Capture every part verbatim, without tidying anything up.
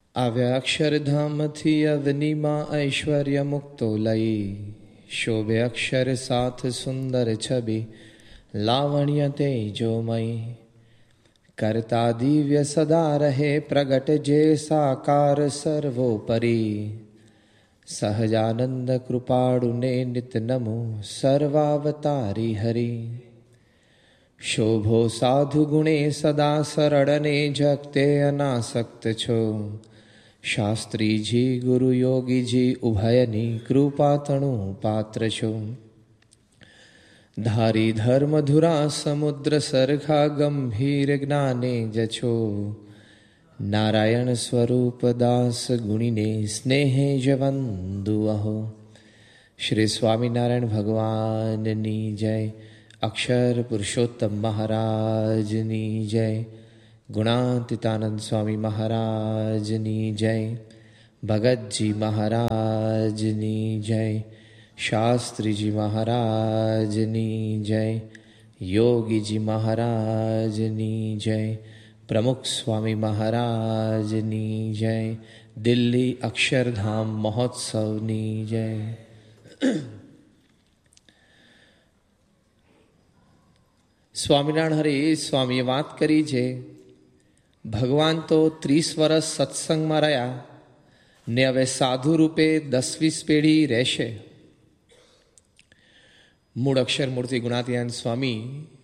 આવ્યા અક્ષરધામથી અવનીમાં ઐશ્વર્ય મુક્તો લઈ, શોભે અક્ષર સાથ સુંદર છબી, લાવણ્ય તેજોમય. કરતા દિવ્ય સદા રહે પ્રગટ જે સાકાર સર્વોપરી, સહજાનંદ કૃપાળુને નિત નમો સર્વાવતારી હરિ. શોભો સાધુ ગુણે સદા સરળને જગતે અનાસક્ત છો, શાસ્ત્રીજી ગુરુ યોગીજી ઉભયની કૃપા તણું પાત્ર છો. ધારી ધર્મ ધુરા સમુદ્ર સરખા ગંભીર જ્ઞાને જછો, નારાયણ સ્વરૂપ દાસ ગુણીને સ્નેહે જવંદુ અહો. શ્રી સ્વામિનારાયણ ભગવાનની જય. અક્ષર પુરુષોત્તમ મહારાજની જય. ગુણાતીતાનંદ સ્વામી મહારાજની જય. ભગતજી મહારાજની જય. શાસ્ત્રીજી મહારાજની જય. યોગીજી મહારાજની જય. પ્રમુખ સ્વામી મહારાજની જય. દિલ્હી અક્ષરધામ મહોત્સવની જય. સ્વામિનારાયણ હરિ સ્વામીએ વાત કરી છે, ભગવાન તો ત્રીસ વર્ષ સત્સંગમાં રહ્યા ને હવે સાધુ રૂપે દસ વીસ પેઢી રહેશે. મૂળ અક્ષર મૂર્તિ ગુણાતીતાનંદ સ્વામી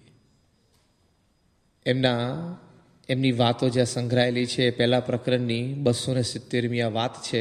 એમના એમની વાતો જ્યાં સંગ્રહાયેલી છે, પહેલા પ્રકરણની બસો ને સિત્તેરમી આ વાત છે.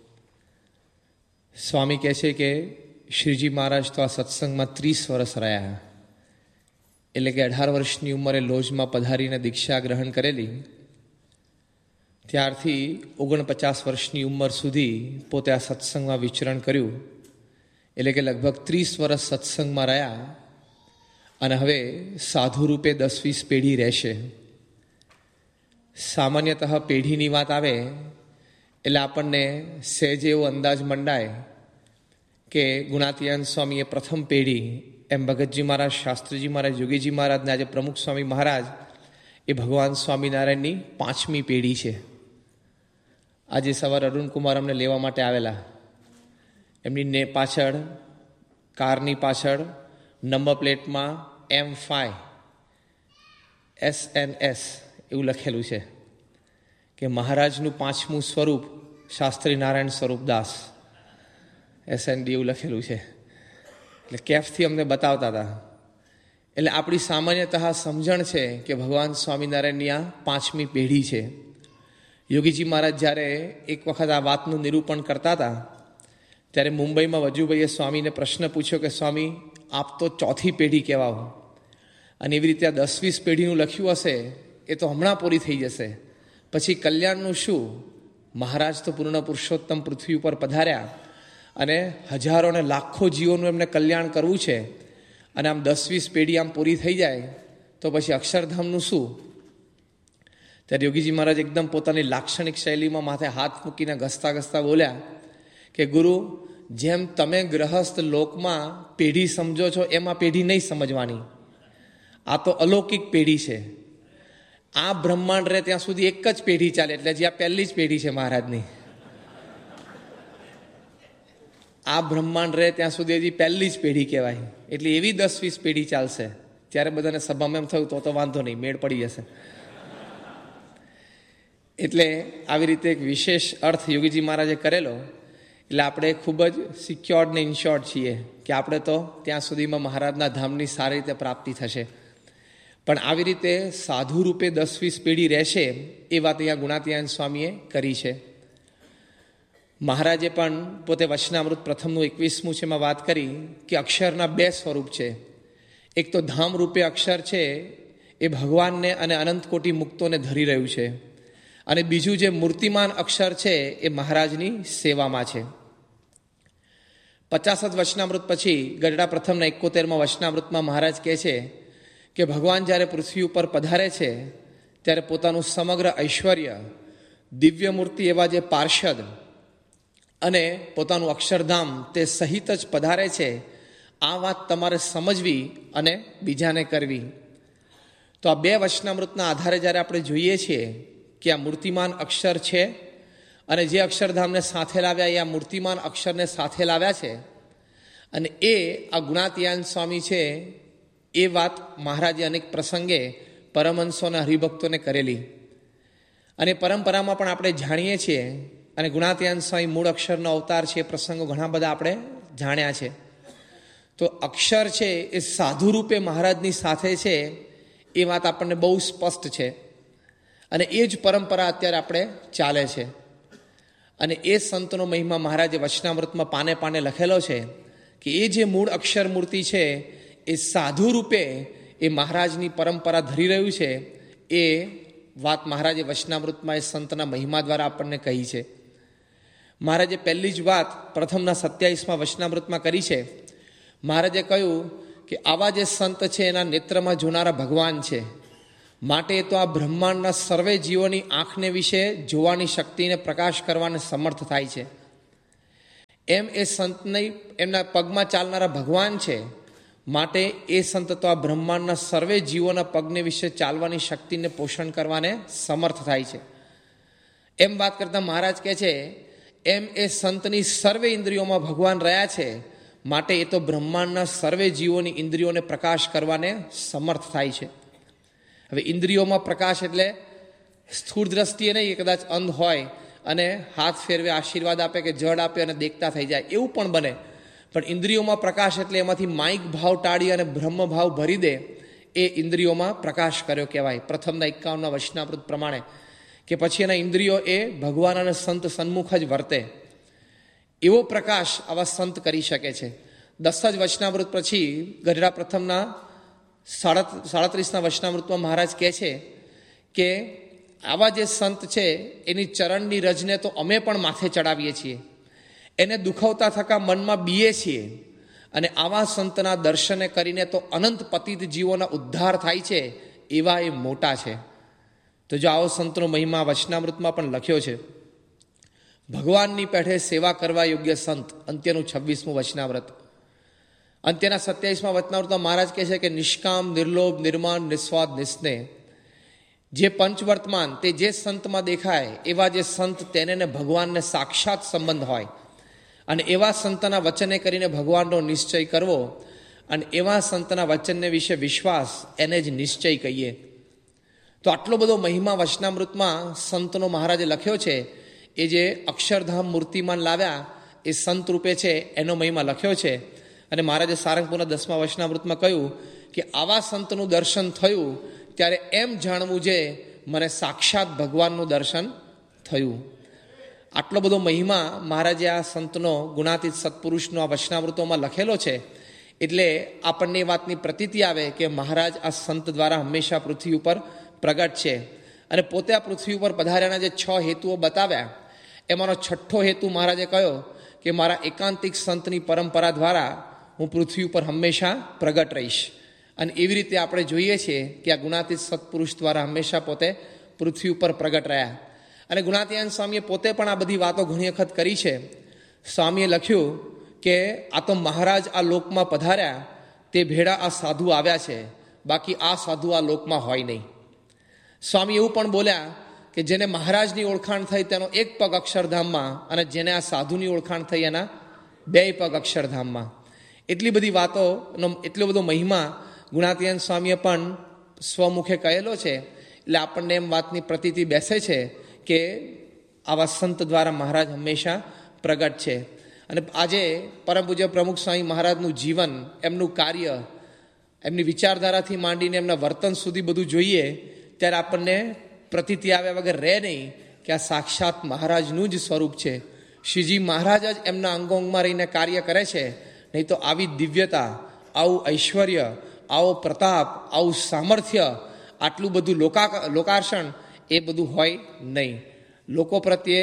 સ્વામી કહે છે કે શ્રીજી મહારાજ તો આ સત્સંગમાં ત્રીસ વર્ષ રહ્યા, એટલે કે અઢાર વર્ષની ઉંમરે લોજમાં પધારીને દીક્ષા ગ્રહણ કરેલી. ત્યારથી ઓગણપચાસ વર્ષની ઉંમર સુધી પોતે આ સત્સંગમાં વિચરણ કર્યું, એટલે કે લગભગ ત્રીસ વર્ષ સત્સંગમાં રહ્યા અને હવે સાધુ રૂપે દસ વીસ પેઢી રહેશે. સામાન્યતઃ પેઢીની વાત આવે એટલે આપણને સહેજે એવો અંદાજ મંડાય કે ગુણાતીતાનંદ સ્વામી એ પ્રથમ પેઢી, એમ ભગતજી મહારાજ, શાસ્ત્રીજી મહારાજ, યોગીજી મહારાજ ને આજે પ્રમુખ સ્વામી મહારાજ એ ભગવાન સ્વામિનારાયણની પાંચમી પેઢી છે. આજે સવારે અરુણકુમાર અમને લેવા માટે આવેલા. એમની ને પાછળ, કારની પાછળ નંબર પ્લેટમાં એમ ફાઈવ એસ એન એસ એવું લખેલું છે કે મહારાજનું પાંચમું સ્વરૂપ Shastri Narayan સ્વરૂપદાસ, S N D એવું લખેલું છે. એટલે કેફથી અમને બતાવતા હતા. એટલે આપણી સામાન્યતઃ સમજણ છે કે ભગવાન સ્વામિનારાયણની આ પાંચમી પેઢી છે. યોગીજી મહારાજ જ્યારે એક વખત આ વાતનું નિરૂપણ કરતા હતા ત્યારે મુંબઈમાં વજુભાઈએ સ્વામીને પ્રશ્ન પૂછ્યો કે સ્વામી, આપ તો ચોથી પેઢી કહેવાઓ, અને એવી રીતે આ દસ વીસ પેઢીનું લખ્યું હશે એ તો હમણાં પૂરી થઈ જશે, પછી કલ્યાણનું શું? મહારાજ તો પૂર્ણ પુરુષોત્તમ પૃથ્વી ઉપર પધાર્યા અને હજારો ને લાખો જીવોનું એમને કલ્યાણ કરવું છે, અને આમ દસ વીસ પેઢી આમ પૂરી થઈ જાય તો પછી અક્ષરધામનું શું? ત્યારે યોગીજી મહારાજ એકદમ પોતાની લાક્ષણિક શૈલીમાં માથે હાથ મૂકીને ઘસતા ઘસતા બોલ્યા કે ગુરુ, જેમ તમે ગ્રહસ્થ લોકમાં પેઢી સમજો છો એમાં પેઢી નહીં સમજવાની. આ તો અલૌકિક પેઢી છે. આ બ્રહ્માંડ રહે ત્યાં સુધી એક જ પેઢી ચાલે, એટલે જે આ પહેલી જ પેઢી છે મહારાજની. આ બ્રહ્માંડ રહે ત્યાં સુધી હજી પહેલી જ પેઢી કહેવાય, એટલે એવી દસ વીસ પેઢી ચાલશે. ત્યારે બધાને સભામાં એમ થયું તો તો વાંધો નહીં, મેળ પડી જશે. એટલે આવી રીતે એક વિશેષ અર્થ યોગીજી મહારાજે કરેલો. એટલે આપણે ખૂબ જ સિક્યોર્ડ ને ઇન્શ્યોર્ડ છીએ કે આપણે તો ત્યાં સુધીમાં મહારાજના ધામની સારી રીતે પ્રાપ્તિ થશે. પણ આવી રીતે સાધુ રૂપે દસ વીસ પેઢી રહેશે એ વાત અહીંયા ગુણાતીતાનંદ સ્વામીએ કરી છે. મહારાજે પણ પોતે વચનામૃત પ્રથમનું એકવીસમું છે એમાં વાત કરી કે અક્ષરના બે સ્વરૂપ છે. એક તો ધામ રૂપે અક્ષર છે એ ભગવાનને અને અનંત કોટી મુક્તોને ધરી રહ્યું છે, અને બીજું જે મૂર્તિમાન અક્ષર છે એ મહારાજની સેવામાં છે. પચાસ વચનામૃત પછી ગઢડા પ્રથમના એકોતેરમાં વચનામૃતમાં મહારાજ કહે છે કે ભગવાન જ્યારે પૃથ્વી ઉપર પધારે છે ત્યારે પોતાનું સમગ્ર ઐશ્વર્ય, દિવ્ય મૂર્તિ એવા જે પાર્ષદ અને પોતાનું અક્ષરધામ તે સહિત જ પધારે છે. આ વાત તમારે સમજવી અને બીજાને કરવી. તો આ બે વચનામૃતના આધારે જ્યારે આપણે જોઈએ છીએ કે આ મૂર્તિમાન અક્ષર છે અને જે અક્ષરધામને સાથે લાવ્યા એ આ મૂર્તિમાન અક્ષરને સાથે લાવ્યા છે. અને એ આ ગુણાતીયાન સ્વામી છે એ વાત મહારાજે અનેક પ્રસંગે પરમહંસોના હરિભક્તોને કરેલી. અને પરંપરામાં પણ આપણે જાણીએ છીએ. અને ગુણાતીયાન સ્વામી મૂળ અક્ષરનો અવતાર છે એ પ્રસંગો ઘણા બધા આપણે જાણ્યા છે. તો અક્ષર છે એ સાધુ રૂપે મહારાજની સાથે છે એ વાત આપણને બહુ સ્પષ્ટ છે. અને એ જ પરંપરા અત્યારે આપણે ચાલે છે. અને એ સંતનો મહિમા મહારાજે વચનામૃતમાં પાને પાને લખેલો છે કે એ જે મૂળ અક્ષર મૂર્તિ છે એ સાધુ રૂપે એ મહારાજની પરંપરા ધરી રહ્યું છે. એ વાત મહારાજે વચનામૃતમાં એ સંતના મહિમા દ્વારા આપણને કહી છે. મહારાજે પહેલી જ વાત પ્રથમના સત્યાવીસમાં વચનામૃતમાં કરી છે. મહારાજે કહ્યું કે આવા જે સંત છે એના નેત્રમાં જોનારા ભગવાન છે, માટે તો આ બ્રહ્માંડના સર્વે જીવોની આંખને વિશે જોવાની શક્તિને પ્રકાશ કરવાને સમર્થ થાય છે. એમ એ સંતની એમના પગમાં ચાલનારા ભગવાન છે, માટે એ સંત તો આ બ્રહ્માંડના સર્વે જીવોના પગને વિશે ચાલવાની શક્તિને પોષણ કરવાને સમર્થ થાય છે. એમ વાત કરતા મહારાજ કહે છે એમ એ સંતની સર્વે ઇન્દ્રિયોમાં ભગવાન રહ્યા છે, માટે એ તો બ્રહ્માંડના સર્વે જીવોની ઇન્દ્રિયોને પ્રકાશ કરવાને સમર્થ થાય છે. હવે ઇન્દ્રિયોમાં પ્રકાશ એટલે સ્થૂળ દ્રષ્ટિએ નહીં, એ કદાચ અંધ હોય અને હાથ ફેરવે આશીર્વાદ આપે કે જળ આપે અને દેખતા થઈ જાય, એવું પણ બને. પણ ઇન્દ્રિયોમાં પ્રકાશ એટલે એમાંથી માઇક ભાવ ટાળી અને બ્રહ્મ ભાવ ભરી દે, એ ઇન્દ્રિયોમાં પ્રકાશ કર્યો કહેવાય પ્રથમના એકાવનના વચનામૃત પ્રમાણે. કે પછી એના ઇન્દ્રિયો એ ભગવાન અને સંત સન્મુખ જ વર્તે, એવો પ્રકાશ આવા સંત કરી શકે છે. દસ જ વચનામૃત પછી ગઢડા પ્રથમના સાડત્રીસના વચનામૃતમાં મહારાજ કહે છે કે આવા જે સંત છે એની ચરણની રજને તો અમે પણ માથે ચડાવીએ છીએ, એને દુખવતા થકા મનમાં બીએ છીએ, અને આવા સંતના દર્શને કરીને તો અનંત પતિત જીવોના ઉદ્ધાર થાય છે, એવા એ મોટા છે. તો જો આવો સંતનો મહિમા વચનામૃતમાં પણ લખ્યો છે. ભગવાનની પેઠે સેવા કરવા યોગ્ય સંત, અંત્યનું છવ્વીસમું વચનામૃત. અંત્યના સત્યાવીસમાં વચનામૃતમાં મહારાજ કહે છે કે નિષ્કામ, નિર્લોભ, નિર્માણ, નિસ્વાદ, નિસ્નેહ, જે પંચવર્તમાન તે જે સંતમાં દેખાય એવા જે સંત તેને ને ભગવાનને સાક્ષાત સંબંધ હોય, અને એવા સંતના વચને કરીને ભગવાનનો નિશ્ચય કરવો, અને એવા સંતના વચનને વિશે વિશ્વાસ, એને જ નિશ્ચય કહીએ. તો આટલો બધો મહિમા વચનામૃતમાં સંતનો મહારાજે લખ્યો છે. એ જે અક્ષરધામ મૂર્તિમાન લાવ્યા એ સંત રૂપે છે, એનો મહિમા લખ્યો છે. અને મહારાજે સારંગપુરના દસમા વચનામૃતમાં કહ્યું કે આવા સંતનું દર્શન થયું ત્યારે એમ જાણવું છે મને સાક્ષાત ભગવાનનું દર્શન થયું. આટલો બધો મહિમા મહારાજે આ સંતનો ગુણાતીત સત્પુરુષનો આ વચનામૃતોમાં લખેલો છે. એટલે આપણને એ વાતની પ્રતીતિ આવે કે મહારાજ આ સંત દ્વારા હંમેશા પૃથ્વી ઉપર પ્રગટ છે. અને પોતે આ પૃથ્વી ઉપર પધાર્યાના જે છ હેતુઓ બતાવ્યા, એમાંનો છઠ્ઠો હેતુ મહારાજે કહ્યો કે મારા એકાંતિક સંતની પરંપરા દ્વારા હું પૃથ્વી ઉપર હંમેશા પ્રગટ રહીશ. અને એવી રીતે આપણે જોઈએ છીએ કે આ ગુણાતીત સત્પુરુષ દ્વારા હંમેશા પોતે પૃથ્વી ઉપર પ્રગટ રહ્યા. અને ગુણાતીયાન સ્વામીએ પોતે પણ આ બધી વાતો ઘણી વખત કરી છે. સ્વામીએ લખ્યું કે આ તો મહારાજ આ લોકમાં પધાર્યા તે ભેળા આ સાધુ આવ્યા છે, બાકી આ સાધુ આ લોકમાં હોય નહીં. સ્વામી એવું પણ બોલ્યા કે જેને મહારાજની ઓળખાણ થઈ તેનો એક પગ અક્ષરધામમાં, અને જેને આ સાધુની ઓળખાણ થઈ એના બે પગ અક્ષરધામમાં. એટલી બધી વાતોનો એટલો બધો મહિમા ગુણાતીયાન સ્વામીએ પણ સ્વમુખે કહેલો છે. એટલે આપણને એમ વાતની પ્રતીતિ બેસે છે કે આવા સંત દ્વારા મહારાજ હંમેશા પ્રગટ છે. અને આજે પરમ પૂજ્ય પ્રમુખ સ્વામી મહારાજનું જીવન, એમનું કાર્ય, એમની વિચારધારાથી માંડીને એમના વર્તન સુધી બધું જોઈએ ત્યારે આપણને પ્રતીતિ આવ્યા વગર રહે નહીં કે આ સાક્ષાત મહારાજનું જ સ્વરૂપ છે. શ્રીજી મહારાજ જ એમના અંગોંગમાં રહીને કાર્ય કરે છે. નહીં તો આવી દિવ્યતા, આવું ઐશ્વર્ય, આવો પ્રતાપ, આવું સામર્થ્ય, આટલું બધું લોકા લોકાર્ષણ એ બધું હોય નહીં. લોકો પ્રત્યે,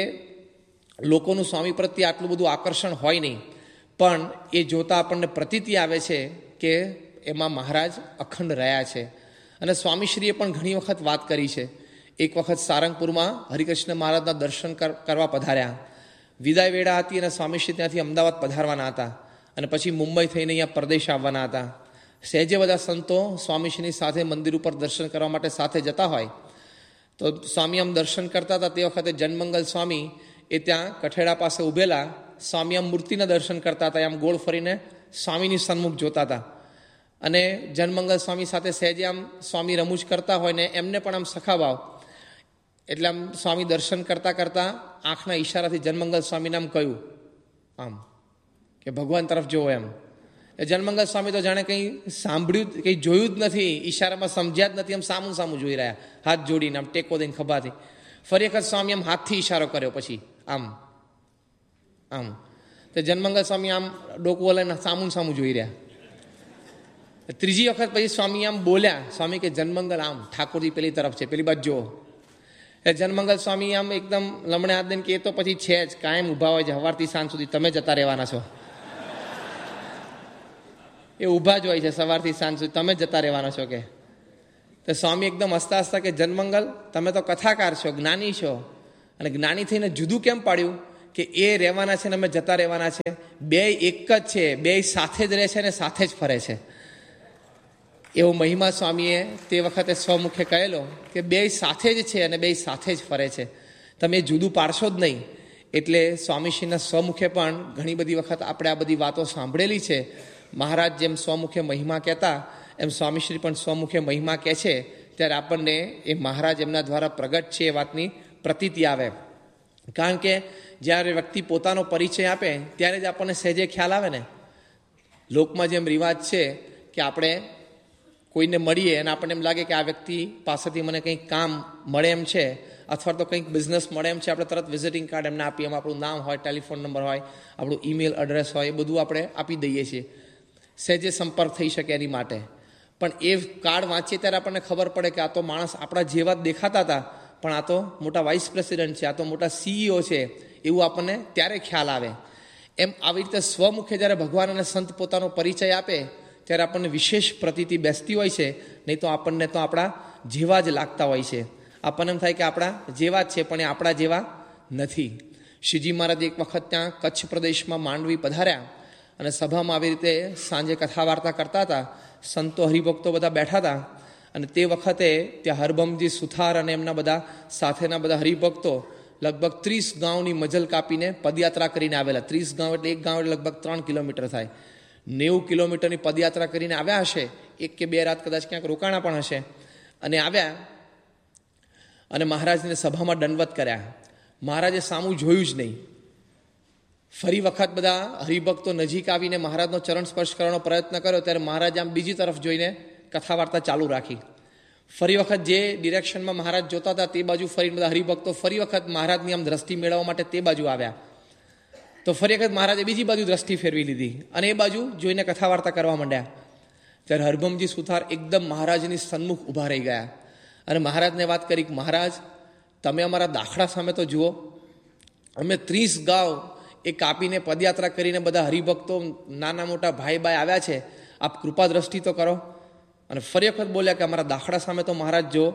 લોકોનું સ્વામી પ્રત્યે આટલું બધું આકર્ષણ હોય નહીં. પણ એ જોતાં આપણને પ્રતીતિ આવે છે કે એમાં મહારાજ અખંડ રહ્યા છે. અને સ્વામીશ્રીએ પણ ઘણી વખત વાત કરી છે. એક વખત સારંગપુરમાં હરિકૃષ્ણ મહારાજના દર્શન કરવા પધાર્યા. વિદાય વેળા હતી અને સ્વામીશ્રી ત્યાંથી અમદાવાદ પધારવાના હતા, અને પછી મુંબઈ થઈને અહીંયા પરદેશ આવવાના હતા. સહેજે બધા સંતો સ્વામીશ્રીની સાથે મંદિર ઉપર દર્શન કરવા માટે સાથે જતા હોય તો સ્વામી આમ દર્શન કરતા હતા. તે વખતે જનમંગલ સ્વામી એ ત્યાં કઠેડા પાસે ઊભેલા સ્વામી આમ મૂર્તિના દર્શન કરતા હતા, આમ ગોળ ફરીને સ્વામીની સન્મુખ જોતા હતા. અને જનમંગલ સ્વામી સાથે સહેજે આમ સ્વામી રમૂજ કરતા હોય ને એમને પણ આમ સખા ભાવ, એટલે આમ સ્વામી દર્શન કરતા કરતા આંખના ઈશારાથી જનમંગલ સ્વામીને આમ કહ્યું આમ કે ભગવાન તરફ જોવો એમ. એ જનમંગલ સ્વામી તો જાણે કંઈ સાંભળ્યું, કંઈ જોયું જ નથી, ઈશારામાં સમજ્યા જ નથી, આમ સામું સામું જોઈ રહ્યા, હાથ જોડીને આમ ટેકો દઈને ખભાથી. ફરી વખત સ્વામી આમ હાથથી ઈશારો કર્યો, પછી આમ આમ તો જનમંગલ સ્વામી આમ ડોકું લઈને સામું સામું જોઈ રહ્યા. ત્રીજી વખત પછી સ્વામી આમ બોલ્યા, સ્વામી કે જનમંગલ આમ ઠાકોરજી પેલી તરફ છે, પેલી બાજુ જુઓ. એટલે જનમંગલ સ્વામી આમ એકદમ લમણે હાથ દઈને કે એ તો પછી છે જ, કાયમ ઊભા હોય છે, સવારથી સાંજ સુધી તમે જતા રહેવાના છો. એ ઊભા જ હોય છે સવારથી સાંજ સુધી, તમે જતા રહેવાના છો કે. તો સ્વામી એકદમ હસતા હસતા કે જનમંગલ તમે તો કથાકાર છો, જ્ઞાની છો, અને જ્ઞાની થઈને જુદું કેમ પાડ્યું કે એ રહેવાના છે ને અમે જતા રહેવાના છે? બે એક જ છે, બે સાથે જ રહે છે ને સાથે જ ફરે છે. એવો મહિમા સ્વામીએ તે વખતે સ્વમુખે કહેલો કે બે સાથે જ છે અને બે સાથે જ ફરે છે, તમે જુદું પાડશો જ નહીં. એટલે સ્વામીશ્રીના સ્વમુખે પણ ઘણી બધી વખત આપણે આ બધી વાતો સાંભળેલી છે. મહારાજ જેમ સ્વમુખે મહિમા કહેતા એમ સ્વામીશ્રી પણ સ્વમુખે મહિમા કહે છે, ત્યારે આપણને એ મહારાજ એમના દ્વારા પ્રગટ છે એ વાતની પ્રતીતિ આવે. કારણ કે જ્યારે વ્યક્તિ પોતાનો પરિચય આપે ત્યારે જ આપણને સહેજે ખ્યાલ આવે ને. લોકમાં જેમ રિવાજ છે કે આપણે કોઈને મળીએ અને આપણને એમ લાગે કે આ વ્યક્તિ પાસેથી મને કંઈક કામ મળે એમ છે, અથવા તો કંઈક બિઝનેસ મળે એમ છે, આપણે તરત વિઝિટિંગ કાર્ડ એમને આપીએ, એમાં આપણું નામ હોય, ટેલિફોન નંબર હોય, આપણું ઈમેલ એડ્રેસ હોય, એ બધું આપણે આપી દઈએ છીએ, સહેજે સંપર્ક થઈ શકે એની માટે. પણ એ કાર્ડ વાંચીએ ત્યારે આપણને ખબર પડે કે આ તો માણસ આપણા જેવા જ દેખાતા હતા, પણ આ તો મોટા વાઇસ પ્રેસિડેન્ટ છે, આ તો મોટા સીઈઓ છે, એવું આપણને ત્યારે ખ્યાલ આવે. એમ આવી રીતે સ્વમુખે જ્યારે ભગવાન અને સંત પોતાનો પરિચય આપે ત્યારે આપણને વિશેષ પ્રતીતિ બેસતી હોય છે. નહીં તો આપણને તો આપણા જેવા જ લાગતા હોય છે, આપણને એમ થાય કે આપણા જેવા જ છે, પણ એ આપણા જેવા નથી. શ્રીજી મહારાજ એક વખત ત્યાં કચ્છ પ્રદેશમાં માંડવી પધાર્યા અને સભામાં આવી રીતે સાંજે કથા વાર્તા કરતા હતા. સંતો હરિભક્તો બધા બેઠા હતા અને તે વખતે ત્યાં હરબમજી સુથાર અને એમના બધા સાથેના બધા હરિભક્તો લગભગ ત્રીસ ગાંવની મજલ કાપીને પદયાત્રા કરીને આવેલા. ત્રીસ ગાંવ એટલે એક ગાંવ એટલે લગભગ ત્રણ કિલોમીટર થાય. નેવું કિલોમીટરની પદયાત્રા કરીને આવ્યા હશે, એક કે બે રાત કદાચ ક્યાંક રોકાણા પણ હશે. અને આવ્યા અને મહારાજને સભામાં દંડવત કર્યા. મહારાજે સામું જોયું જ નહીં. ફરી વખત બધા હરિભક્તો નજીક આવીને મહારાજનો ચરણ સ્પર્શ કરવાનો પ્રયત્ન કર્યો ત્યારે મહારાજ આમ બીજી તરફ જોઈને કથા વાર્તા ચાલુ રાખી. ફરી વખત જે ડિરેક્શનમાં મહારાજ જોતા હતા તે બાજુ ફરીને બધા હરિભક્તો ફરી વખત મહારાજની આમ દ્રષ્ટિ મેળવવા માટે તે બાજુ આવ્યા. તો ફરી વખત મહારાજે બીજી બાજુ દ્રષ્ટિ ફેરવી લીધી અને એ બાજુ જોઈને કથા વાર્તા કરવા માંડ્યા. ત્યારે હરભમજી સુથાર એકદમ મહારાજની સન્મુખ ઊભા રહી ગયા અને મહારાજને વાત કરી કે મહારાજ તમે અમારા દાખલા સામે તો જુઓ, અમે ત્રીસ ગાંવ એ કાપીને પદયાત્રા કરીને બધા હરિભક્તો નાના મોટા ભાઈ ભાઈ આવ્યા છે, આપ કૃપા દ્રષ્ટિ તો કરો. અને ફરી વખત બોલ્યા કે અમારા દાખલા સામે તો મહારાજ જુઓ.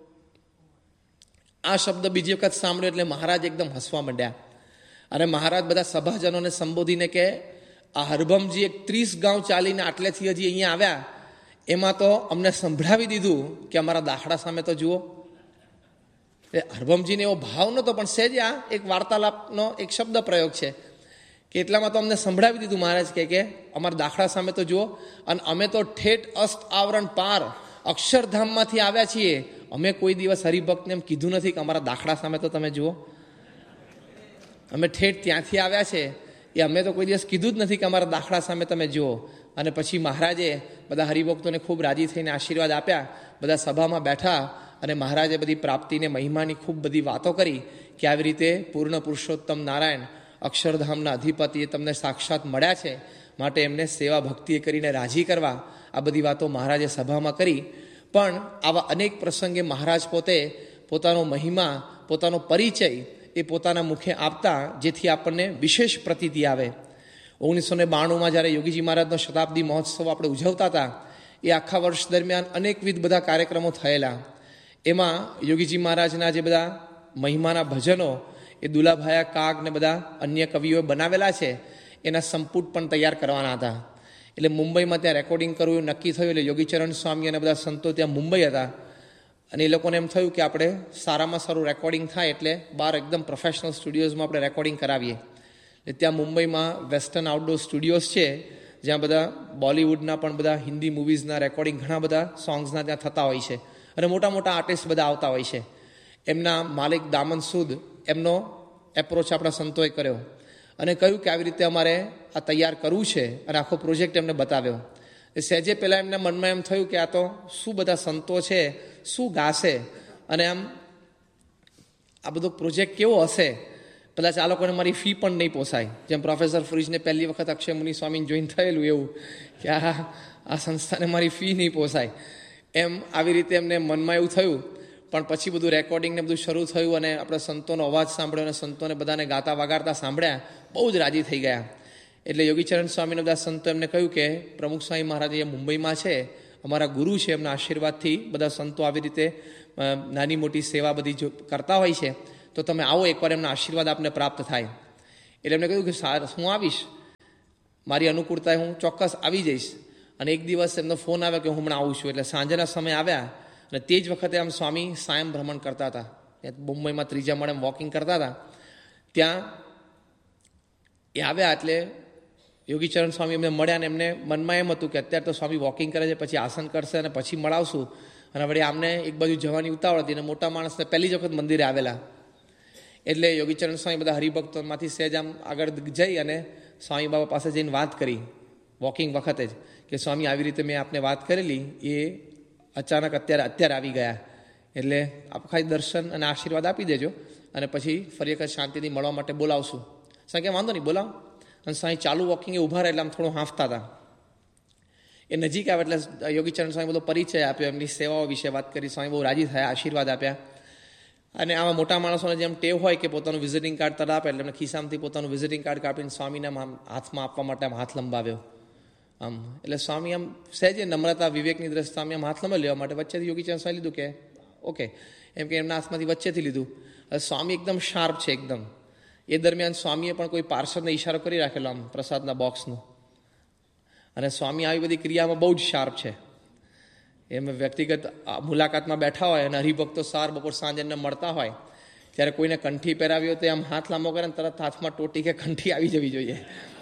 આ શબ્દ બીજી વખત સાંભળ્યો એટલે મહારાજ એકદમ હસવા માંડ્યા અને મહારાજ બધા સભાજનોને સંબોધીને કે આ હરભમજી એક ત્રીસ ગાંવ ચાલીને આટલેથી હજી અહીંયા આવ્યા, એમાં તો અમને સંભળાવી દીધું કે અમારા દાખલા સામે તો જુઓ. એ હરભમજીને એવો ભાવ નહોતો, પણ સહેજ આ એક વાર્તાલાપનો એક શબ્દ પ્રયોગ છે કે એટલામાં તો અમને સંભળાવી દીધું. મહારાજ કહે કે અમારા દાખલા સામે તો જુઓ, અને અમે તો ઠેઠ અસ્ત આવરણ પાર અક્ષરધામમાંથી આવ્યા છીએ, અમે કોઈ દિવસ હરિભક્તને એમ કીધું નથી કે અમારા દાખલા સામે તો તમે જુઓ. અમે ઠેઠ ત્યાંથી આવ્યા છે, એ અમે તો કોઈ દિવસ કીધું જ નથી કે અમારા દાખલા સામે તમે જુઓ. અને પછી મહારાજે બધા હરિભક્તોને ખૂબ રાજી થઈને આશીર્વાદ આપ્યા. બધા સભામાં બેઠા અને મહારાજે બધી પ્રાપ્તિને મહિમાની ખૂબ બધી વાતો કરી કે આવી રીતે પૂર્ણ પુરુષોત્તમ નારાયણ અક્ષરધામના અધિપતિએ તમને સાક્ષાત મળ્યા છે, માટે એમને સેવા ભક્તિએ કરીને રાજી કરવા. આ બધી વાતો મહારાજે સભામાં કરી. પણ આવા અનેક પ્રસંગે મહારાજ પોતે પોતાનો મહિમા, પોતાનો પરિચય એ પોતાના મુખે આપતા, જેથી આપણને વિશેષ પ્રતીતિ આવે. ઓગણીસો ને બાણુંમાં જ્યારે યોગીજી મહારાજનો શતાબ્દી મહોત્સવ આપણે ઉજવતા હતા, એ આખા વર્ષ દરમિયાન અનેકવિધ બધા કાર્યક્રમો થયેલા. એમાં યોગીજી મહારાજના જે બધા મહિમાના ભજનો એ દુલાભાયા કાગ ને બધા અન્ય કવિઓએ બનાવેલા છે, એના સંપુટ પણ તૈયાર કરવાના હતા. એટલે મુંબઈમાં ત્યાં રેકોર્ડિંગ કરવું એવું નક્કી થયું. એટલે યોગીચરણ સ્વામી અને બધા સંતો ત્યાં મુંબઈ હતા અને એ લોકોને એમ થયું કે આપણે સારામાં સારું રેકોર્ડિંગ થાય એટલે બહાર એકદમ પ્રોફેશનલ સ્ટુડિયોઝમાં આપણે રેકોર્ડિંગ કરાવીએ. એટલે ત્યાં મુંબઈમાં વેસ્ટર્ન આઉટડોર સ્ટુડિયોઝ છે, જ્યાં બધા બોલિવૂડના પણ બધા હિન્દી મૂવીઝના રેકોર્ડિંગ ઘણા બધા સોંગ્સના ત્યાં થતા હોય છે અને મોટા મોટા આર્ટિસ્ટ બધા આવતા હોય છે. એમના માલિક દામન સૂદ એમનો એપ્રોચ આપણા સંતોએ કર્યો અને કહ્યું કે આવી રીતે અમારે આ તૈયાર કરવું છે અને આખો પ્રોજેક્ટ એમને બતાવ્યો. સહેજે પહેલાં એમના મનમાં એમ થયું કે આ તો શું બધા સંતો છે, શું ગાશે અને આમ આ બધો પ્રોજેક્ટ કેવો હશે, કદાચ આ લોકોને મારી ફી પણ નહીં પોસાય. જેમ પ્રોફેસર ફ્રીજને પહેલી વખત અક્ષય મુનિ સ્વામીને જોઈને થયેલું એવું કે આ આ સંસ્થાને મારી ફી નહીં પોસાય, એમ આવી રીતે એમને મનમાં એવું થયું. પણ પછી બધું રેકોર્ડિંગને બધું શરૂ થયું અને આપણે સંતોનો અવાજ સાંભળ્યો અને સંતોને બધાને ગાતા વગાડતા સાંભળ્યા, બહુ જ રાજી થઈ ગયા. એટલે યોગીચરણ સ્વામીને બધા સંતો એમને કહ્યું કે પ્રમુખ સ્વામી મહારાજ એ મુંબઈમાં છે, અમારા ગુરુ છે, એમના આશીર્વાદથી બધા સંતો આવી રીતે નાની મોટી સેવા બધી જો કરતા હોય છે, તો તમે આવો એકવાર એમના આશીર્વાદ આપને પ્રાપ્ત થાય. એટલે એમને કહ્યું કે સારું, હું આવીશ, મારી અનુકૂળતાએ હું ચોક્કસ આવી જઈશ. અને એક દિવસ એમનો ફોન આવ્યો કે હું હમણાં આવું છું. એટલે સાંજના સમય આવ્યા અને તે જ વખતે આમ સ્વામી સાયમ ભ્રમણ કરતા હતા, મુંબઈમાં ત્રીજા માળે વોકિંગ કરતા હતા. ત્યાં એ આવ્યા એટલે યોગીચરણ સ્વામી એમને મળ્યા અને એમને મનમાં એમ હતું કે અત્યારે તો સ્વામી વોકિંગ કરે છે, પછી આસન કરશે અને પછી મળાવશું. અને વળી આમને એક બાજુ જવાની ઉતાવળ હતી અને મોટા માણસને પહેલી જ વખત મંદિરે આવેલા. એટલે યોગીચરણ સ્વામી બધા હરિભક્તોમાંથી સહેજ આમ આગળ જઈ અને સ્વામી બાબા પાસે જઈને વાત કરી વોકિંગ વખતે જ કે સ્વામી આવી રીતે મેં આપને વાત કરેલી, એ અચાનક અત્યારે અત્યારે આવી ગયા, એટલે આપ ખાલી દર્શન અને આશીર્વાદ આપી દેજો અને પછી ફરી વખત શાંતિથી મળવા માટે બોલાવશું. સાંઈ કે વાંધો નહીં, બોલાવો. અને સાંઈ ચાલુ વોકિંગ એ ઊભા રહે એટલે આમ થોડું હાંફતા હતા. એ નજીક આવે એટલે યોગીચરણ સ્વામી બધો પરિચય આપ્યો, એમની સેવાઓ વિશે વાત કરી. સ્વામી બહુ રાજી થયા, આશીર્વાદ આપ્યા. અને આવા મોટા માણસોને જેમ ટેવ હોય કે પોતાનું વિઝિટિંગ કાર્ડ તરત આપે, એટલે એમને ખિસ્સામાંથી પોતાનું વિઝિટિંગ કાર્ડ કાપીને સ્વામીના હાથમાં આપવા માટે આમ હાથ લંબાવ્યો. આમ એટલે સ્વામી આમ સહેજે નમ્રતા વિવેકની દ્રષ્ટિ સ્વામી આમ હાથ લંબાવી લેવા માટે વચ્ચેથી યોગીચરણ સ્વામી લીધું કે ઓકે, એમ કે એમના હાથમાંથી વચ્ચેથી લીધું. સ્વામી એકદમ શાર્પ છે એકદમ. એ દરમિયાન સ્વામીએ પણ કોઈ પાર્ષદને ઈશારો કરી રાખેલો આમ પ્રસાદના બોક્સનો. અને સ્વામી આવી બધી ક્રિયામાં બહુ જ શાર્પ છે. એમ વ્યક્તિગત મુલાકાતમાં બેઠા હોય અને હરિભક્તો સાર બપોર સાંજે એમને મળતા હોય ત્યારે કોઈને કંઠી પહેરાવી હોય તો આમ હાથ લાંબો કરે ને તરત હાથમાં ટોટી કે કંઠી આવી જવી જોઈએ.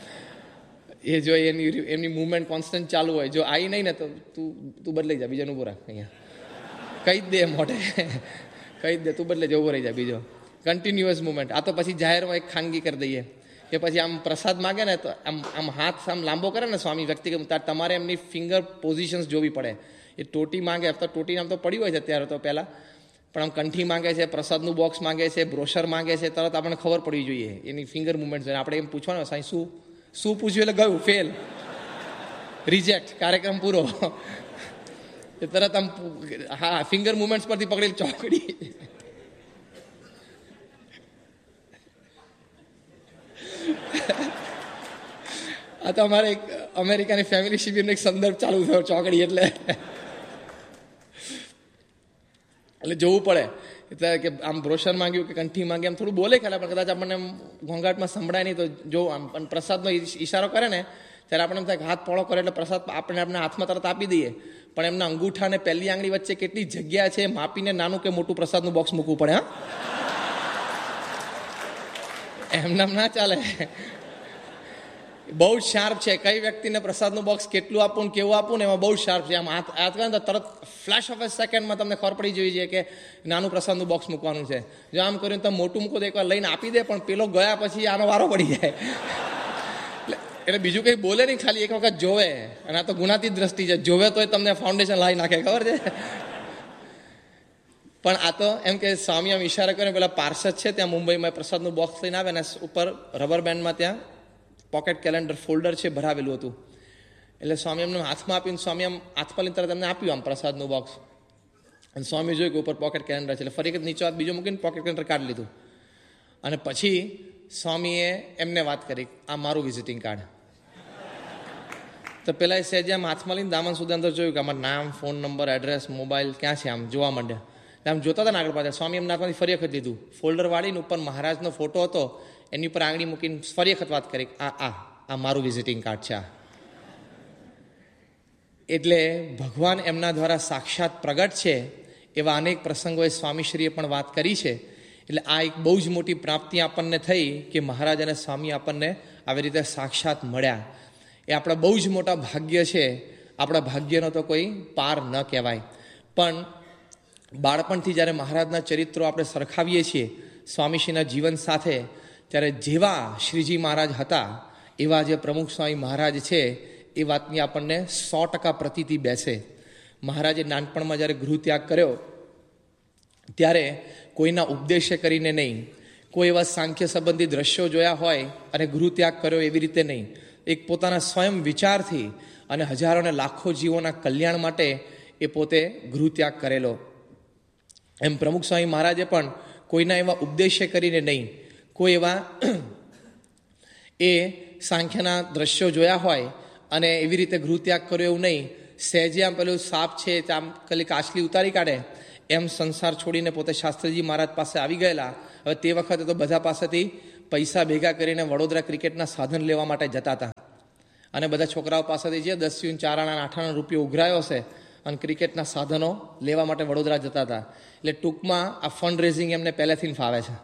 એ જો એની એમની મુવમેન્ટ કોન્સ્ટન્ટ ચાલુ હોય, જો આવી નહીં ને તો તું તું બદલાઈ જા, બીજાનું ઉભો રાખ, અહીંયા કહી જ દે મોઢે, કહી જ દે તું બદલે જવું રહી જાય બીજો. Continuous movement. આ તો પછી જાહેરમાં એક ખાનગી કરી દઈએ કે પછી આમ પ્રસાદ માગે ને તો આમ આમ હાથ આમ લાંબો કરે ને સ્વામી વ્યક્તિગત, તમારે એમની ફિંગર પોઝિશન્સ જોવી પડે. એ ટોટી માંગે, તો ટોટી આમ તો પડી હોય છે અત્યારે તો પહેલાં, પણ આમ કંઠી માંગે છે, પ્રસાદનું બોક્સ માંગે છે, બ્રોશર માંગે છે, તરત આપણને ખબર પડવી જોઈએ એની ફિંગર મુવમેન્ટ. આપણે એમ પૂછવાનું સાંઈ શું શું પૂછ્યું એટલે ગયું ફેલ, રિજેક્ટ, કાર્યક્રમ પૂરો. તરત આમ હા ફિંગર મુવમેન્ટ્સ પરથી પકડેલી ચોકડી. આ તો અમારે એક અમેરિકાની ફેમિલી શિબિરનો એક સંદર્ભ ચાલુ થયો, ચોકડી એટલે એટલે જોવું પડે. એટલે કે આમ બ્રોશર માંગ્યું કે કંઠી માંગે, આમ થોડું બોલે ખાલી, પણ કદાચ આપણને ઘોંઘાટમાં સંભળાય નહીં તો જો આમ પણ પ્રસાદનો ઈશારો કરે ને ત્યારે આપણે એમ થાય કે હાથ પોળો કરે એટલે પ્રસાદ આપણે આપણે હાથમાં તરત આપી દઈએ. પણ એમના અંગૂઠા અને પહેલી આંગળી વચ્ચે કેટલી જગ્યા છે માપીને નાનું કે મોટું પ્રસાદનું બોક્સ મૂકવું પડે. હા, એમનામ ના ચાલે. બહુ જ શાર્પ છે. કઈ વ્યક્તિને પ્રસાદનું બોક્સ કેટલું આપવું કેવું આપવું ને એમાં બહુ શાર્પ છે. આમ હાથ હાથ કરે ને તરત ફ્લેશ ઓફ એ સેકન્ડમાં તમને ખબર પડી જોઈએ છે કે નાનું પ્રસાદનું બોક્સ મૂકવાનું છે. જો આમ કર્યું તમે મોટું મૂકો તો એકવાર લઈને આપી દે, પણ પેલો ગયા પછી આનો વારો પડી જાય. એટલે બીજું કંઈ બોલે નહીં, ખાલી એક વખત જોવે. અને આ તો ગુણાતી દ્રષ્ટિ છે, જોવે તોય તમને ફાઉન્ડેશન લાવી નાખે, ખબર છે. પણ આ તો એમ કે સ્વામી આમ ઈશારા કરે, પેલા પાર્ષદ છે ત્યાં મુંબઈમાં પ્રસાદનું બોક્સ લઈને આવે ને ઉપર રબર બેન્ડમાં ત્યાં પોકેટ કેલેન્ડર ફોલ્ડર છે ભરાવેલું હતું. એટલે સ્વામી એમને હાથમાં આપીને સ્વામી આમ હાથમાં લઈને તરત એમને આપ્યું આમ પ્રસાદનું બોક્સ. અને સ્વામી જોયું કે ઉપર પોકેટ કેલેન્ડર છે, એટલે ફરી એક નીચો હાથ બીજો મૂકીને પોકેટ કેલેન્ડર કાઢી લીધું. અને પછી સ્વામીએ એમને વાત કરી, આ મારું વિઝિટિંગ કાર્ડ. તો પેલા એ સહેજ આમ હાથમાં લઈને દામન સુધી અંદર જોયું કે આમાં નામ, ફોન નંબર, એડ્રેસ, મોબાઈલ ક્યાં છે, આમ જોવા માંડ્યા. આમ જોતા હતા ને આગળ પાછળ. સ્વામી એમના હાથમાંથી ફરી વખત લીધું, ફોલ્ડર વાળીને ઉપર મહારાજનો ફોટો હતો એની ઉપર આંગળી મૂકીને ફરી વખત વાત કરી, આ આ આ મારું વિઝિટિંગ કાર્ડ છે. આ એટલે ભગવાન એમના દ્વારા સાક્ષાત પ્રગટ છે એવા અનેક પ્રસંગોએ સ્વામીશ્રીએ પણ વાત કરી છે. એટલે આ એક બહુ જ મોટી પ્રાપ્તિ આપણને થઈ કે મહારાજ અને સ્વામી આપણને આવી રીતે સાક્ષાત મળ્યા. એ આપણા બહુ જ મોટા ભાગ્ય છે. આપણા ભાગ્યનો તો કોઈ પાર ન કહેવાય. પણ બાળપણથી જ્યારે મહારાજના ચરિત્રો આપણે સરખાવીએ છીએ સ્વામીશ્રીના જીવન સાથે, ત્યારે જેવા શ્રીજી મહારાજ હતા એવા જે પ્રમુખ સ્વામી મહારાજ છે એ વાતની આપણને સો ટકા પ્રતીતિ બેસે. મહારાજે નાનપણમાં જ્યારે ગૃહ ત્યાગ કર્યો ત્યારે કોઈના ઉપદેશે કરીને નહીં, કોઈ એવા સાંખ્ય સંબંધી દ્રશ્યો જોયા હોય અને ગૃહ ત્યાગ કર્યો એવી રીતે નહીં, એક પોતાના સ્વયં વિચારથી અને હજારો ને લાખો જીવોના કલ્યાણ માટે એ પોતે ગૃહ ત્યાગ કરેલો. એમ પ્રમુખ સ્વામી મહારાજે પણ કોઈના એવા ઉપદેશે કરીને નહીં, કોઈ એવા એ સાંખ્યના દ્રશ્યો જોયા હોય અને એવી રીતે ગૃહ ત્યાગ કર્યો એવું નહીં. સહેજે આમ પેલું સાપ છે આમ કલી કાચલી ઉતારી કાઢે એમ સંસાર છોડીને પોતે શાસ્ત્રીજી મહારાજ પાસે આવી ગયેલા. હવે તે વખતે તો બધા પાસેથી પૈસા ભેગા કરીને વડોદરા ક્રિકેટના સાધન લેવા માટે જતા હતા અને બધા છોકરાઓ પાસેથી જે દસ ચાર આણા આઠ આણા રૂપિયો ઉઘરાયો હશે અને ક્રિકેટના સાધનો લેવા માટે વડોદરા જતા હતા. એટલે ટૂંકમાં આ ફંડ રેઝિંગ એમને પહેલેથી ફાવે છે.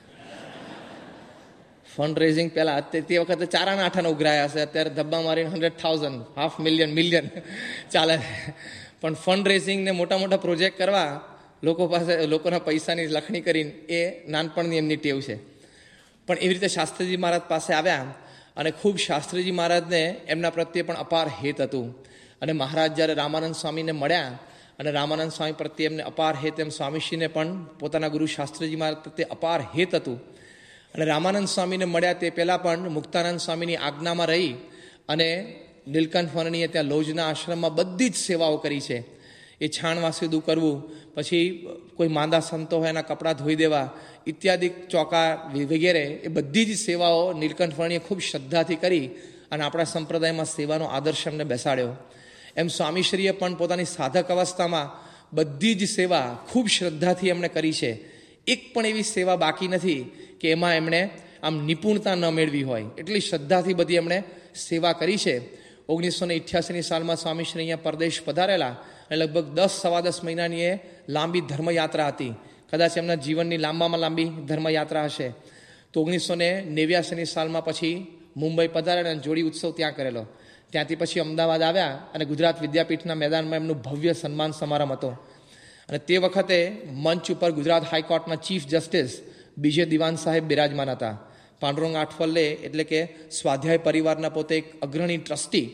ફંડ રેઝિંગ પહેલાં તે વખતે ચાર આણા આઠ આના ઉઘરાયા હશે, અત્યારે ધબ્બા મારીને hundred thousand half million million ચાલે. પણ ફંડ રેઝિંગને મોટા મોટા પ્રોજેક્ટ કરવા લોકો પાસે લોકોના પૈસાની લખણી કરીને એ નાનપણની એમની ટેવ છે. પણ એવી રીતે શાસ્ત્રીજી મહારાજ પાસે આવ્યા અને ખૂબ શાસ્ત્રીજી મહારાજને એમના પ્રત્યે પણ અપાર હેત હતું. અને મહારાજ જ્યારે રામાનંદ સ્વામીને મળ્યા અને રામાનંદ સ્વામી પ્રત્યે એમને અપાર હેત, એમ સ્વામીશ્રીને પણ પોતાના ગુરુ શાસ્ત્રીજી મહારાજ પ્રત્યે અપાર હેત હતું. અને રામાનંદ સ્વામીને મળ્યા તે પહેલાં પણ મુક્તાનંદ સ્વામીની આજ્ઞામાં રહી અને નીલકંઠ વર્ણીએ ત્યાં લોજના આશ્રમમાં બધી જ સેવાઓ કરી છે. એ છાણવાસીદું કરવું, પછી કોઈ માંદા સંતો હોય એના કપડાં ધોઈ દેવા ઇત્યાદિ ચોકા વગેરે એ બધી જ સેવાઓ નીલકંઠ વર્ણીએ ખૂબ શ્રદ્ધાથી કરી અને આપણા સંપ્રદાયમાં સેવાનો આદર્શ એમને બેસાડ્યો. એમ સ્વામીશ્રીએ પણ પોતાની સાધક અવસ્થામાં બધી જ સેવા ખૂબ શ્રદ્ધાથી એમણે કરી છે. એક પણ એવી સેવા બાકી નથી કે એમાં એમણે આમ નિપુણતા ન મેળવી હોય, એટલી શ્રદ્ધાથી બધી એમણે સેવા કરી છે. ઓગણીસો ને અઠ્યાસીની સાલમાં સ્વામીશ્રી અહીંયા પરદેશ પધારેલા અને લગભગ દસ સવા દસ મહિનાની એ લાંબી ધર્મયાત્રા હતી. કદાચ એમના જીવનની લાંબામાં લાંબી ધર્મયાત્રા હશે. તો ઓગણીસો ને નેવ્યાસીની સાલમાં પછી મુંબઈ પધારેલા અને જોડી ઉત્સવ ત્યાં કરેલો. ત્યાંથી પછી અમદાવાદ આવ્યા અને ગુજરાત વિદ્યાપીઠના મેદાનમાં એમનું ભવ્ય સન્માન સમારંભ હતો. અને તે વખતે મંચ ઉપર ગુજરાત હાઈકોર્ટના ચીફ જસ્ટિસ બીજે દિવાન સાહેબ બિરાજમાન હતા. પાંડુરંગ આઠવલે એટલે કે સ્વાધ્યાય પરિવારના પોતે એક અગ્રણી ટ્રસ્ટી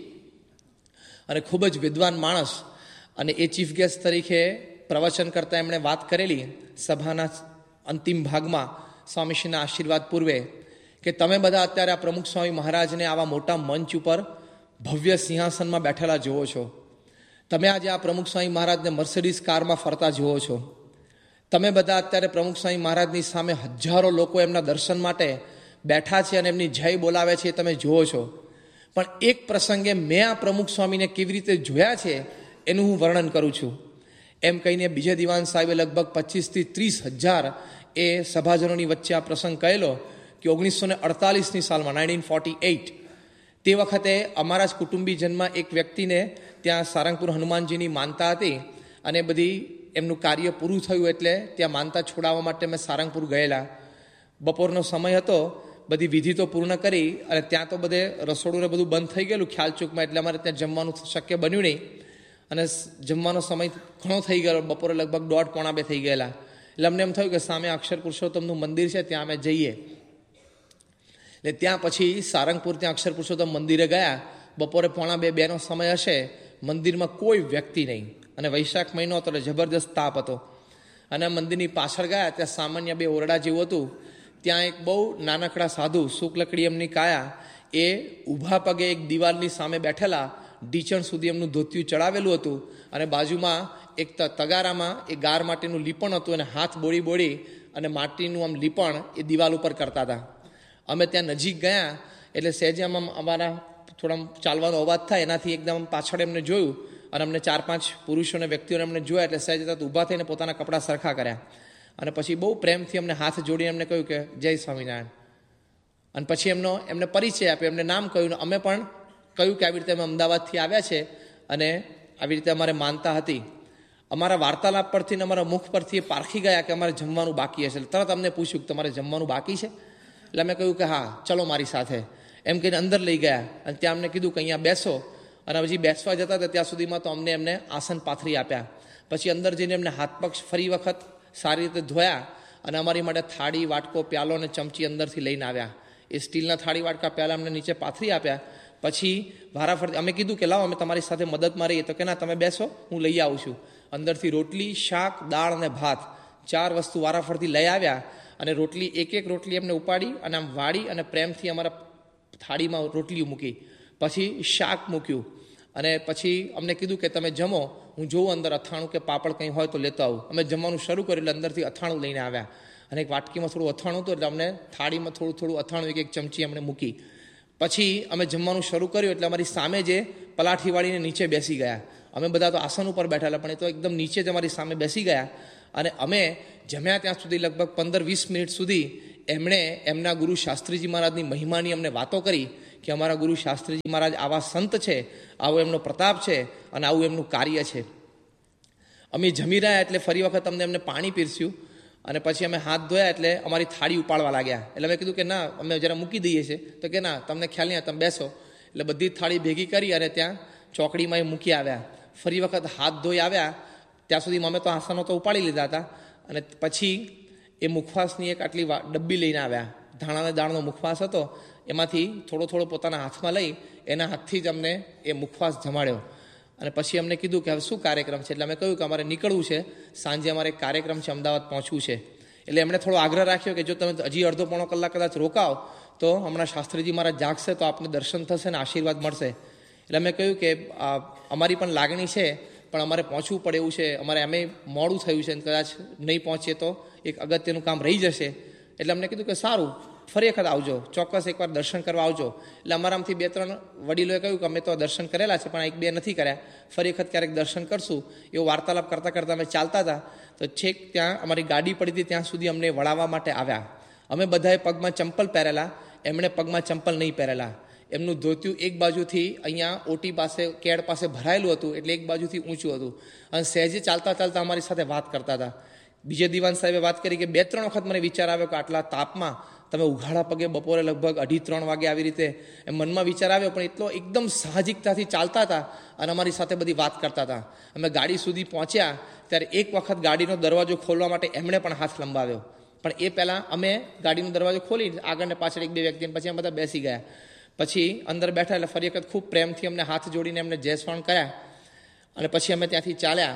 અને ખૂબ જ વિદ્વાન માણસ, અને એ ચીફ ગેસ્ટ તરીકે પ્રવચન કરતાં એમણે વાત કરેલી સભાના અંતિમ ભાગમાં સ્વામીશ્રીના આશીર્વાદ પૂર્વે કે તમે બધા અત્યારે આ પ્રમુખ સ્વામી મહારાજને આવા મોટા મંચ ઉપર ભવ્ય સિંહાસનમાં બેઠેલા જુઓ છો. તમે આજે આ પ્રમુખ સ્વામી મહારાજને મર્સિડીઝ કારમાં ફરતા જુઓ છો. તમે બધા અત્યારે પ્રમુખ સ્વામી મહારાજની સામે હજારો લોકો એમના દર્શન માટે બેઠા છે અને એમની જય બોલાવે છે, તમે જુઓ છો. પણ એક પ્રસંગે મેં આ પ્રમુખ સ્વામીને કેવી રીતે જોયા છે એનું હું વર્ણન કરું છું. એમ કહીને બીજે દિવાન સાહેબે લગભગ પચીસથી ત્રીસ હજાર એ સભાજનોની વચ્ચે આ પ્રસંગ કહેલો કે ઓગણીસો ને અડતાલીસની સાલમાં નાઇન્ટીન ફોર્ટી એઇટ તે વખતે અમારા જ કુટુંબીજનમાં એક વ્યક્તિને ત્યાં સારંગપુર હનુમાનજીની માનતા હતી અને બધી એમનું કાર્ય પૂરું થયું એટલે ત્યાં માનતા છોડાવવા માટે મેં સારંગપુર ગયેલા. બપોરનો સમય હતો, બધી વિધિ તો પૂર્ણ કરી અને ત્યાં તો બધે રસોડું ને બધું બંધ થઈ ગયેલું ખ્યાલ ચૂકમાં, એટલે અમારે ત્યાં જમવાનું શક્ય બન્યું નહીં અને જમવાનો સમય ઘણો થઈ ગયો. બપોરે લગભગ દોઢ પોણા બે થઈ ગયેલા. એટલે અમને એમ થયું કે સામે અક્ષર પુરુષોત્તમનું મંદિર છે, ત્યાં અમે જઈએ. એટલે ત્યાં પછી સારંગપુર ત્યાં અક્ષર પુરુષોત્તમ મંદિરે ગયા. બપોરે પોણા બે બેનો સમય હશે. મંદિરમાં કોઈ વ્યક્તિ નહીં અને વૈશાખ મહિનો હતો એટલે જબરદસ્ત તાપ હતો. અને મંદિરની પાછળ ગયા ત્યાં સામાન્ય બે ઓરડા જેવું હતું. ત્યાં એક બહુ નાનકડા સાધુ, શુક્લકડી એમની કાયા, એ ઊભા પગે એક દિવાલની સામે બેઠેલા, ઢીચણ સુધી એમનું ધોતિયું ચડાવેલું હતું અને બાજુમાં એક તગારામાં એ ગાર માટીનું લીપણ હતું અને હાથ બોળી બોળી અને માટીનું આમ લીપણ એ દિવાલ ઉપર કરતા હતા. અમે ત્યાં નજીક ગયા એટલે સહેજે આમ અમારા થોડા ચાલવાનો અવાજ થાય એનાથી એકદમ પાછળ એમને જોયું અને અમને ચાર પાંચ પુરુષોને વ્યક્તિઓને અમને જોયા એટલે સહેજ તરત ઊભા થઈને પોતાના કપડાં સરખા કર્યા અને પછી બહુ પ્રેમથી અમને હાથ જોડીને એમને કહ્યું કે જય સ્વામિનારાયણ. અને પછી એમનો એમને પરિચય આપ્યો, એમને નામ કહ્યું. અમે પણ કહ્યું કે આવી રીતે અમે અમદાવાદથી આવ્યા છે અને આવી રીતે અમારે માનતા હતી. અમારા વાર્તાલાપ પરથી ને અમારા મુખ પરથી એ પારખી ગયા કે અમારે જમવાનું બાકી હશે. તરત અમને પૂછ્યું કે તમારે જમવાનું બાકી છે? એટલે અમે કહ્યું કે હા, ચલો મારી સાથે એમ કહીને અંદર લઈ ગયા અને ત્યાં અમને કીધું કે અહીંયા બેસો. અને પછી બેસવા જતા હતા ત્યાં સુધીમાં તો અમને એમને આસન પાથરી આપ્યા. પછી અંદર જઈને એમને હાથ પગ ફરી વખત સારી રીતે ધોયા અને અમારી માટે થાળી, વાટકો, પ્યાલો અને ચમચી અંદરથી લઈને આવ્યા. એ સ્ટીલના થાળી, વાટકા, પ્યાલા અમને નીચે પાથરી આપ્યા. પછી વારાફરતી અમે કીધું કે લાવો અમે તમારી સાથે મદદમાં રહીએ. તો કે ના, તમે બેસો, હું લઈ આવું છું. અંદરથી રોટલી, શાક, દાળ અને ભાત ચાર વસ્તુ વારાફરતી લઈ આવ્યા. અને રોટલી એક એક રોટલી એમને ઉપાડી અને આમ વાળી અને પ્રેમથી અમારા થાળીમાં રોટલી મૂકી. પછી શાક મૂક્યું અને પછી અમને કીધું કે તમે જમો, હું જોઉં અંદર અથાણું કે પાપડ કંઈ હોય તો લેતો આવું. અમે જમવાનું શરૂ કર્યું એટલે અંદરથી અથાણું લઈને આવ્યા અને એક વાટકીમાં થોડું અથાણું હતું એટલે અમને થાળીમાં થોડું થોડું અથાણું એક એક ચમચી અમને મૂકી. પછી અમે જમવાનું શરૂ કર્યું એટલે અમારી સામે જે પલાઠી વાળીને નીચે બેસી ગયા. અમે બધા તો આસન ઉપર બેઠેલા પણ એ તો એકદમ નીચે જ અમારી સામે બેસી ગયા. અને અમે જમ્યા ત્યાં સુધી લગભગ પંદર વીસ મિનિટ સુધી એમણે એમના ગુરુ શાસ્ત્રીજી મહારાજની મહિમાની અમને વાતો કરી કે અમારા ગુરુ શાસ્ત્રીજી મહારાજ આવા સંત છે, આવો એમનો પ્રતાપ છે અને આવું એમનું કાર્ય છે. અમે જમી રહ્યા એટલે ફરી વખત અમને એમને પાણી પીરસ્યું અને પછી અમે હાથ ધોયા એટલે અમારી થાળી ઉપાડવા લાગ્યા. એટલે અમે કીધું કે ના, અમે જરા મૂકી દઈએ છીએ. તો કે ના, તમને ખ્યાલ નહીં, તમે બેસો. એટલે બધી થાળી ભેગી કરી અને ત્યાં ચોકડીમાં એ મૂકી આવ્યા. ફરી વખત હાથ ધોઈ આવ્યા ત્યાં સુધી અમે તો આસનો તો ઉપાડી લીધા હતા. અને પછી એ મુખવાસની એક આટલી ડબ્બી લઈને આવ્યા. ધાણાને દાળનો મુખવાસ હતો, એમાંથી થોડો થોડો પોતાના હાથમાં લઈ એના હાથથી જ અમને એ મુખવાસ જમાડ્યો. અને પછી અમને કીધું કે હવે શું કાર્યક્રમ છે? એટલે અમે કહ્યું કે અમારે નીકળવું છે, સાંજે અમારે એક કાર્યક્રમ છે, અમદાવાદ પહોંચવું છે. એટલે એમણે થોડો આગ્રહ રાખ્યો કે જો તમે હજી અડધો પોણો કલાક કદાચ રોકાઓ તો હમણાં શાસ્ત્રીજી મહારાજ જાગશે તો આપને દર્શન થશે ને આશીર્વાદ મળશે. એટલે અમે કહ્યું કે અમારી પણ લાગણી છે પણ અમારે પહોંચવું પડે એવું છે, અમારે અમે મોડું થયું છે અને કદાચ નહીં પહોંચીએ તો એક અગત્યનું કામ રહી જશે. એટલે અમને કીધું કે સારું, ફરી વખત આવજો, ચોક્કસ એકવાર દર્શન કરવા આવજો. એટલે અમારામાંથી બે ત્રણ વડીલોએ કહ્યું કે અમે તો દર્શન કરેલા છે પણ એક બે નથી કર્યા, ફરી વખત ક્યારેક દર્શન કરશું. એવો વાર્તાલાપ કરતાં કરતાં અમે ચાલતા હતા તો છેક ત્યાં અમારી ગાડી પડી હતી ત્યાં સુધી અમને વળાવવા માટે આવ્યા. અમે બધાએ પગમાં ચંપલ પહેરેલા, એમણે પગમાં ચંપલ નહીં પહેરેલા. એમનું ધોતિયું એક બાજુથી અહીંયા ઓટી પાસે કેડ પાસે ભરાયેલું હતું એટલે એક બાજુથી ઊંચું હતું અને સહેજે ચાલતા ચાલતા અમારી સાથે વાત કરતા હતા. બીજે દિવાન સાહેબે વાત કરી કે બે ત્રણ વખત મને વિચાર આવ્યો કે આટલા તાપમાં તમે ઉઘાડા પગે બપોરે લગભગ અઢી ત્રણ વાગે આવી રીતે એમ મનમાં વિચાર આવ્યો, પણ એટલો એકદમ સાહજિકતાથી ચાલતા હતા અને અમારી સાથે બધી વાત કરતા હતા. અમે ગાડી સુધી પહોંચ્યા ત્યારે એક વખત ગાડીનો દરવાજો ખોલવા માટે એમણે પણ હાથ લંબાવ્યો, પણ એ પહેલાં અમે ગાડીનો દરવાજો ખોલી આગળ ને પાછળ એક બે વ્યક્તિને પછી અમે બધા બેસી ગયા. પછી અંદર બેઠા એટલે ફરી વખત ખૂબ પ્રેમથી અમને હાથ જોડીને એમને જય સ્વાણ કર્યા અને પછી અમે ત્યાંથી ચાલ્યા.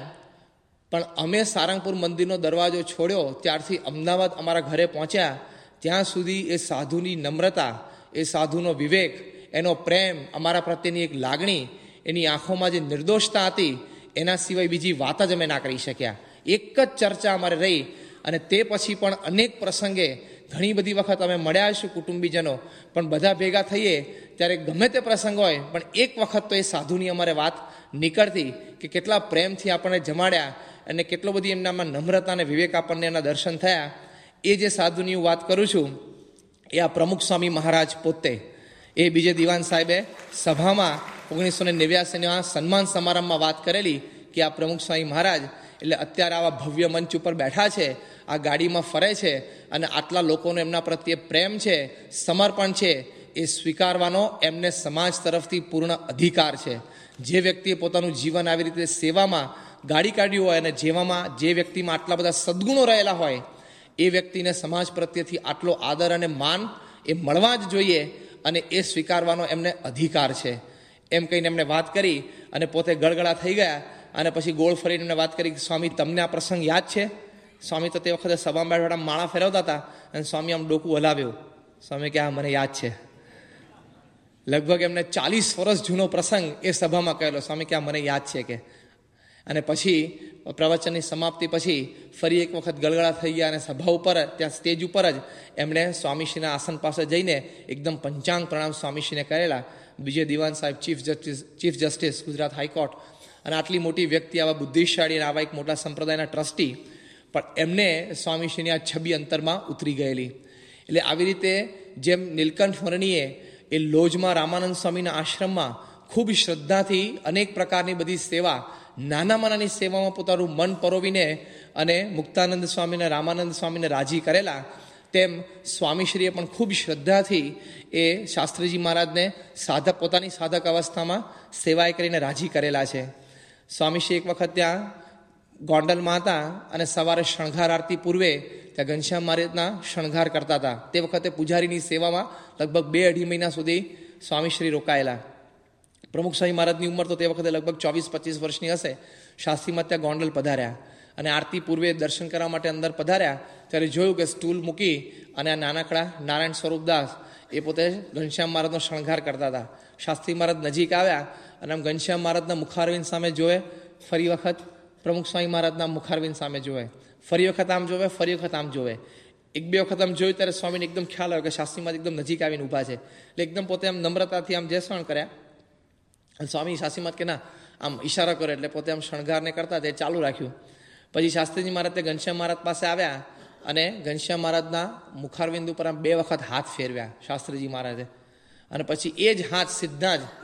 પણ અમે સારંગપુર મંદિરનો દરવાજો છોડ્યો ત્યારથી અમદાવાદ અમારા ઘરે પહોંચ્યા ત્યાં સુધી એ સાધુની નમ્રતા, એ સાધુનો વિવેક, એનો પ્રેમ, અમારા પ્રત્યેની એક લાગણી, એની આંખોમાં જે નિર્દોષતા હતી એના સિવાય બીજી વાત જ અમે ના કરી શક્યા. એક જ ચર્ચા અમારે રહી અને તે પછી પણ અનેક પ્રસંગે ઘણી બધી વખત અમે મળ્યા છું કુટુંબીજનો, પણ બધા ભેગા થઈએ ત્યારે ગમે તે પ્રસંગ હોય પણ એક વખત તો એ સાધુની અમારે વાત નીકળતી કે કેટલા પ્રેમથી આપણને જમાડ્યા અને કેટલો બધી એમનામાં નમ્રતા અને વિવેક આપણને એના દર્શન થયા. એ જે સાધુની હું વાત કરું છું એ આ પ્રમુખ સ્વામી મહારાજ પોતે. એ બીજે દિવાન સાહેબે સભામાં ઓગણીસો ને નેવ્યાસીના સન્માન સમારંભમાં વાત કરેલી કે આ પ્રમુખ સ્વામી મહારાજ એટલે અત્યારે આવા ભવ્ય મંચ ઉપર બેઠા છે, આ ગાડીમાં ફરે છે અને આટલા લોકોનો એમના પ્રત્યે પ્રેમ છે, સમર્પણ છે, એ સ્વીકારવાનો એમને સમાજ તરફથી પૂર્ણ અધિકાર છે. જે વ્યક્તિએ પોતાનું જીવન આવી રીતે સેવામાં ગાડી કાઢ્યું હોય અને જેવામાં જે વ્યક્તિમાં આટલા બધા સદ્ગુણો રહેલા હોય એ વ્યક્તિને સમાજ પ્રત્યેથી આટલો આદર અને માન એ મળવા જ જોઈએ અને એ સ્વીકારવાનો એમને અધિકાર છે એમ કહીને એમને વાત કરી અને પોતે ગળગળા થઈ ગયા. અને પછી ગોળ ફરીને એમને વાત કરી કે સ્વામી તમને આ પ્રસંગ યાદ છે? સ્વામી તો તે વખતે સભામાં બેઠા માળા ફેરવતા હતા અને સ્વામી આમ ડોકું હલાવ્યું. સ્વામી કે હા મને યાદ છે. લગભગ એમને ચાલીસ વર્ષ જૂનો પ્રસંગ એ સભામાં કહેલો. સ્વામી કે આ મને યાદ છે કે. અને પછી પ્રવચનની સમાપ્તિ પછી ફરી એક વખત ગળગળા થઈ ગયા અને સભા ઉપર ત્યાં સ્ટેજ ઉપર જ એમણે સ્વામીશ્રીના આસન પાસે જઈને એકદમ પંચાંગ પ્રણામ સ્વામીશ્રીને કરેલા. બીજે દિવાન સાહેબ chief justice chief justice Gujarat high court અને આટલી મોટી વ્યક્તિ, આવા બુદ્ધિશાળી અને આવા એક મોટા સંપ્રદાયના ટ્રસ્ટી, પણ એમને સ્વામીશ્રીની આ છબી અંતરમાં ઉતરી ગયેલી. એટલે આવી રીતે જેમ નીલકંઠ વર્ણીએ એ લોજમાં રામાનંદ સ્વામીના આશ્રમમાં ખૂબ શ્રદ્ધાથી અનેક પ્રકારની બધી સેવા નાનામાં નાની સેવામાં પોતાનું મન પરોવીને અને મુક્તાનંદ સ્વામીને રામાનંદ સ્વામીને રાજી કરેલા, તેમ સ્વામીશ્રીએ પણ ખૂબ શ્રદ્ધાથી એ શાસ્ત્રીજી મહારાજને સાધક પોતાની સાધક અવસ્થામાં સેવાય કરીને રાજી કરેલા છે. સ્વામીશ્રી એક વખત ત્યાં ગોંડલમાં હતા અને સવારે શણગાર આરતી પૂર્વે ત્યાં ઘનશ્યામ મહારાજના શણગાર કરતા હતા. તે વખતે પૂજારીની સેવામાં લગભગ બે અઢી મહિના સુધી સ્વામીશ્રી રોકાયેલા. પ્રમુખ સ્વામી મહારાજની ઉંમર તો તે વખતે લગભગ ચોવીસ પચીસ વર્ષની હશે. શાસ્ત્રીમાં ત્યાં ગોંડલ પધાર્યા અને આરતી પૂર્વે દર્શન કરવા માટે અંદર પધાર્યા ત્યારે જોયું કે સ્ટૂલ મૂકી અને આ નાનકડા નારાયણ સ્વરૂપદાસ એ પોતે ઘનશ્યામ મહારાજનો શણગાર કરતા હતા. શાસ્ત્રી મહારાજ નજીક આવ્યા અને આમ ઘનશ્યામ મહારાજના મુખારવિંદ સામે જોવે, ફરી વખત પ્રમુખ સ્વામી મહારાજના મુખારવિંદ સામે જોવે, ફરી વખત આમ જોવે, ફરી વખત આમ જોવે. એક બે વખત આમ જોયું ત્યારે સ્વામીને એકદમ ખ્યાલ આવ્યો કે શાસ્ત્રી મહારાજ એકદમ નજીક આવીને ઊભા છે. એટલે એકદમ પોતે આમ નમ્રતાથી આમ જેસણ કર્યા અને સ્વામી શાસ્ત્રી મહારાજ કે ના આમ ઈશારો કરે એટલે પોતે આમ શણગારને કરતા તે ચાલુ રાખ્યું. પછી શાસ્ત્રીજી મહારાજ તે ઘનશ્યામ મહારાજ પાસે આવ્યા અને ઘનશ્યામ મહારાજના મુખારવિંદ ઉપર આમ બે વખત હાથ ફેરવ્યા શાસ્ત્રીજી મહારાજે. અને પછી એ જ હાથ સીધા જ